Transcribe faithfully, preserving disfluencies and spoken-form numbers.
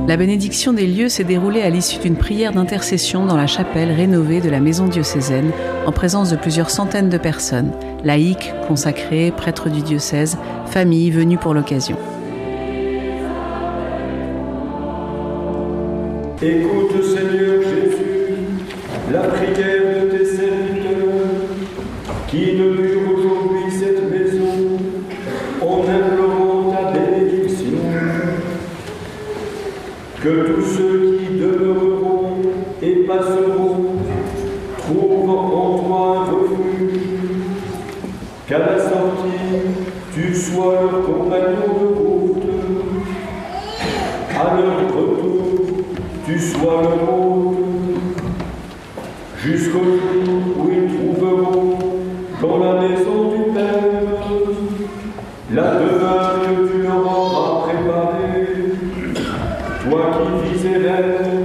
La bénédiction des lieux s'est déroulée à l'issue d'une prière d'intercession dans la chapelle rénovée de la maison diocésaine, en présence de plusieurs centaines de personnes, laïcs, consacrés, prêtres du diocèse, familles venues pour l'occasion. Écoute, Seigneur Jésus, la prière de tes serviteurs, qui inaugurent aujourd'hui cette maison, en implorant ta bénédiction. Que tous ceux qui demeureront et passeront trouvent en toi un refuge, qu'à la sortie, tu sois leur compagnon de route, à leur retour, tu sois leur hôte, jusqu'au jour où ils trouveront dans la maison du Père la demeure que tu leur auras préparée, toi qui vis et règnes